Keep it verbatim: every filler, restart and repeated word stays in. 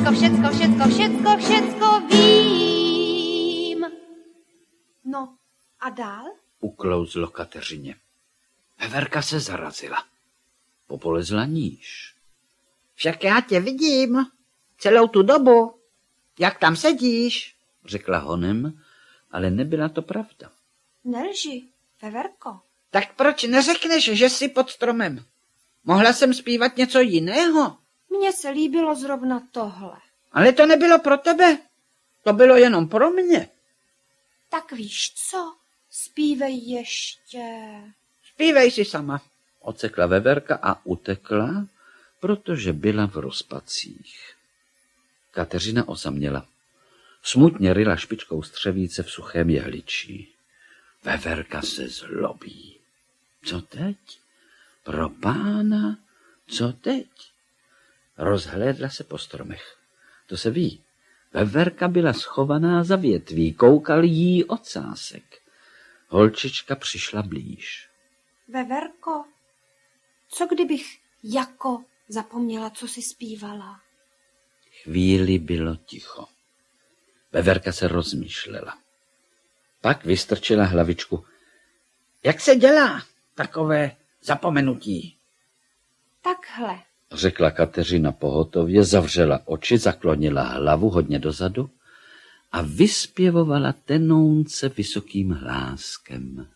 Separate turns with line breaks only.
všecko, všecko, všecko, všecko, všecko vím. No a dál?
Uklouzlo Kateřině. Veverka se zarazila. Popolezla níž.
Však já tě vidím celou tu dobu. Jak tam sedíš?
Řekla honem, ale nebyla to pravda.
Nelži, Veverko.
Tak proč neřekneš, že jsi pod stromem? Mohla jsem zpívat něco jiného.
Mně se líbilo zrovna tohle.
Ale to nebylo pro tebe. To bylo jenom pro mě.
Tak víš co? Zpívej ještě.
Zpívej si sama.
Ocekla Veverka a utekla, protože byla v rozpacích. Kateřina osaměla. Smutně ryla špičkou střevíce v suchém jehličí. Veverka se zlobí. Co teď? Pro pána, co teď? Rozhlédla se po stromech. To se ví. Veverka byla schovaná za větví, koukal jí ocásek. Holčička přišla blíž.
Veverko, co kdybych jako zapomněla, co jsi zpívala?
Chvíli bylo ticho. Veverka se rozmýšlela. Pak vystrčila hlavičku.
Jak se dělá takové zapomenutí?
Takhle.
Řekla Kateřina pohotově, zavřela oči, zaklonila hlavu hodně dozadu a vyspěvovala tenounce vysokým hláskem.